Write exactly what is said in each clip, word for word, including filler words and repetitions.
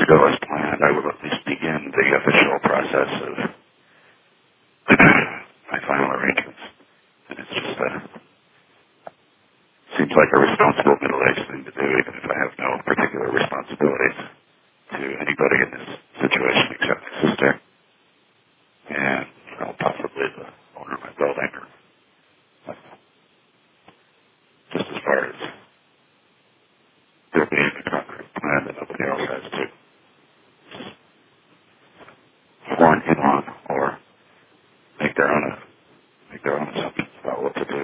to go as planned, I will at least begin the official process of my final arrangements. And it's just uh, seems like a responsible middle-aged thing to do, even if I have no particular responsibilities to anybody in this situation except my sister and, well, possibly the owner of my building, or uh, just as far as there being a concrete plan that nobody else has to warn him on or make their own make their own assumptions about what to do.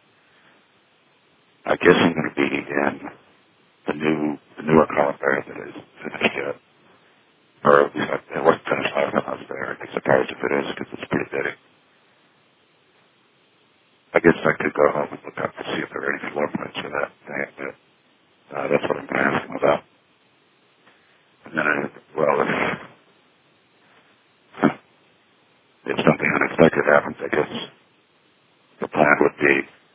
I guess I'm going to be in the new the newer columbarium that is finished yet, or at least it wasn't finished last time I was there. I'd be surprised if it is because it's pretty big. I guess I could go home and look up to see if there are any floor plans for that thing. But, uh, that's what I'm going to ask him about. And then, I, well, if if something unexpected happens, I guess the plan would be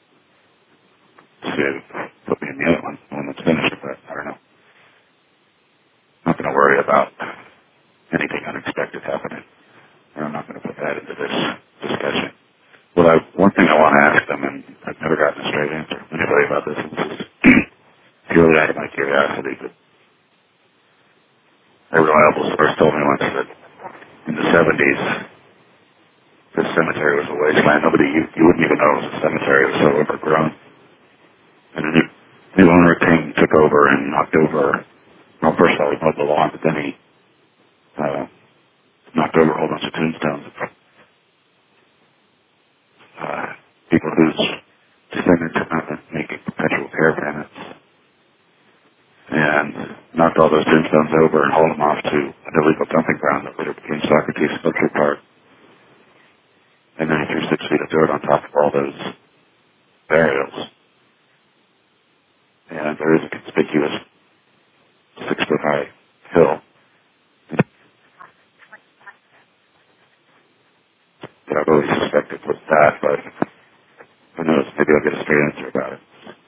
to put me in the other one when it's finished, but I don't know. I'm not going to worry about anything unexpected happening. I'm not going to put that into this discussion. Well, I, one thing I want to ask them, and I've never gotten a straight answer from anybody about this, and this is purely out of my curiosity, but a reliable source told me once that in the seventies, this cemetery was a wasteland. Nobody, you, you wouldn't even know it was a cemetery. It was so overgrown. And a new, new owner came, took over, and knocked over, well, first of all, he mowed the lawn, but then he uh, knocked over a whole bunch of tombstones. Uh, people whose descendants had not been making perpetual caravans, and knocked all those tombstones over and hauled them off to an illegal dumping ground that later became Socrates Sculpture Park. And then he threw six feet of dirt on top of all those burials. And there is a conspicuous six-foot-high hill that I've always suspected was that, but who knows, maybe I'll get a straight answer about it.